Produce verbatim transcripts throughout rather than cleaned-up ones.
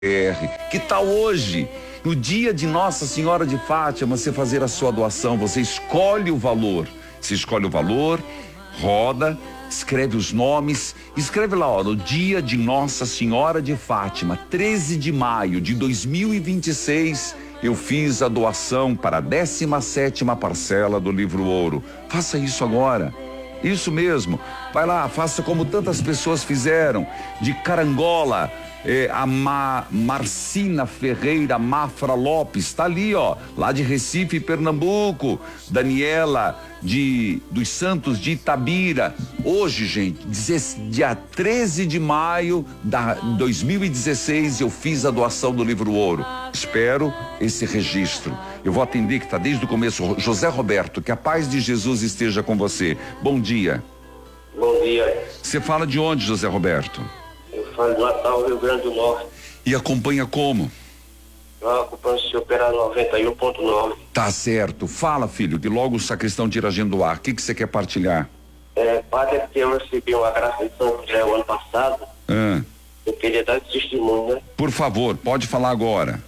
Que tal hoje, no dia de Nossa Senhora de Fátima, você fazer a sua doação? Você escolhe o valor. Você escolhe o valor, roda, escreve os nomes, escreve lá, ó, no dia de Nossa Senhora de Fátima, treze de maio de dois mil e vinte e seis, eu fiz a doação para a décima sétima parcela do livro Ouro. Faça isso agora. Isso mesmo. Vai lá, faça como tantas pessoas fizeram, de Carangola. É, a Ma, Marcina Ferreira Mafra Lopes, tá ali, ó, lá de Recife, Pernambuco. Daniela de dos Santos de Itabira. Hoje, gente, dia treze de maio de dois mil e dezesseis, eu fiz a doação do livro Ouro. Espero esse registro. Eu vou atender, que tá desde o começo. José Roberto, que a paz de Jesus esteja com você. Bom dia. Bom dia. Você fala de onde, José Roberto? Faz Natal, Rio Grande do Norte. E acompanha como? Eu acompanho o senhor pela noventa e um ponto nove. Tá certo. Fala, filho, que logo o sacristão tira a agenda do ar. O que que você quer partilhar? É, padre, é porque eu recebi uma graça de São José o ano passado. Ah. Eu queria dar esse testemunho, né? Por favor, pode falar agora.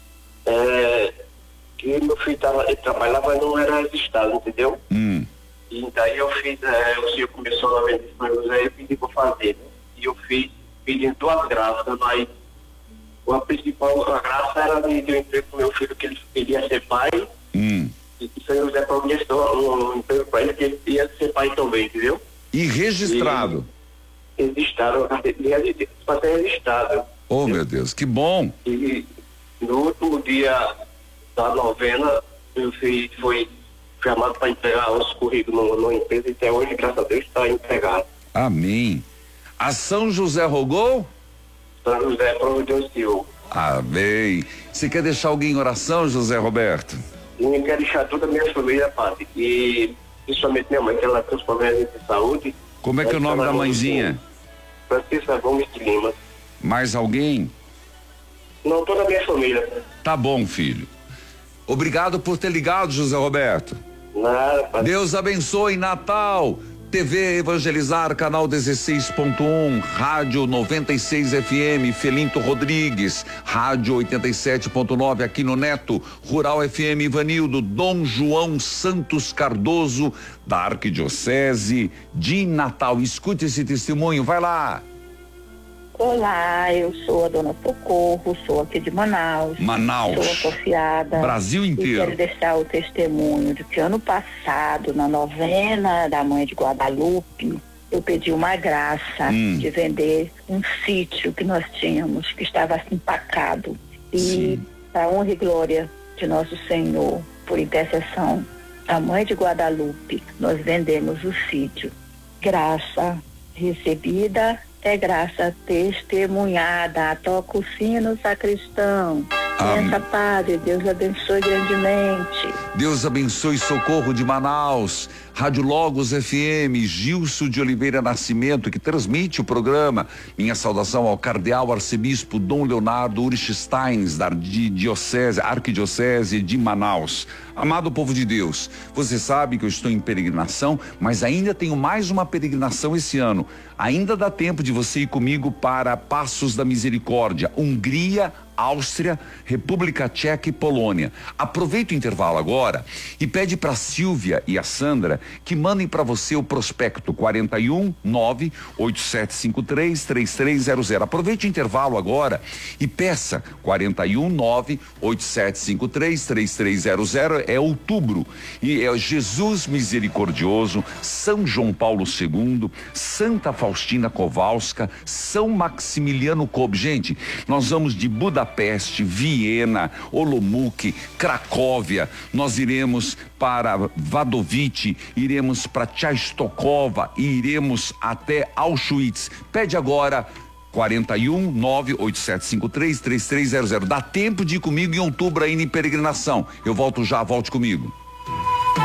É, que meu filho tava, ele trabalhava e não era registrado, entendeu? Hum. E daí eu fiz, é, o senhor começou a vender São José e eu pedi pra fazer, né? E eu fiz pedindo duas graças, mas a principal a graça era de, de eu emprego pro meu filho, que ele queria ser pai. Hum. E São José providenciou um emprego para ele, que ele ia ser pai também, entendeu? E registrado? E, registrado, para ser registrado. Oh, entendeu? Meu Deus, que bom. E no último dia da novena, meu filho foi chamado para entregar os currículos na empresa e até hoje, graças a Deus, está empregado. Amém. A São José rogou? São José providenciou. Amém. Você quer deixar alguém em oração, José Roberto? E eu quero deixar toda a minha família, padre. E principalmente minha mãe, que ela tem os problemas de saúde. Como é que é o nome da mãezinha? Francisca Gomes de Lima. Mais alguém? Não, toda a minha família. Tá bom, filho. Obrigado por ter ligado, José Roberto. Nada, padre. Deus abençoe. Natal. T V Evangelizar, canal dezesseis ponto um, Rádio noventa e seis F M, Felinto Rodrigues, Rádio oitenta e sete ponto nove aqui no Neto, Rural F M Ivanildo, Dom João Santos Cardoso, da Arquidiocese de Natal. Escute esse testemunho, vai lá. Olá, eu sou a dona Socorro, sou aqui de Manaus. Manaus. Sou associada. Brasil inteiro. E quero deixar o testemunho de que ano passado, na novena da Mãe de Guadalupe, eu pedi uma graça hum. de vender um sítio que nós tínhamos, que estava assim empacado. E para honra e glória de nosso Senhor, por intercessão da Mãe de Guadalupe, nós vendemos o sítio. Graça recebida é graça testemunhada. Toca o sino, sacristão. Pensa, Padre, Deus abençoe grandemente. Deus abençoe Socorro de Manaus, Rádio Logos F M, Gilson de Oliveira Nascimento, que transmite o programa. Minha saudação ao cardeal arcebispo Dom Leonardo Urich-Steins, da diocese, arquidiocese de Manaus. Amado povo de Deus, você sabe que eu estou em peregrinação, mas ainda tenho mais uma peregrinação esse ano. Ainda dá tempo de você ir comigo para Passos da Misericórdia, Hungria, Áustria, República Tcheca e Polônia. Aproveita o intervalo agora e pede para Silvia e a Sandra que mandem para você o prospecto quatro um nove oito sete cinco três três três zero zero. Aproveite o intervalo agora e peça quatro um nove oito sete cinco três três três zero zero. É outubro e é Jesus Misericordioso, São João Paulo segundo, Santa Faustina Kowalska, São Maximiliano Kolbe. Gente, nós vamos de Budapeste, Viena, Olomouc, Cracóvia, nós iremos para Wadowice, iremos para Częstochowa e iremos até Auschwitz. Pede agora quatro um nove oito sete cinco três três três zero zero. Dá tempo de ir comigo em outubro ainda em peregrinação. Eu volto já, volte comigo.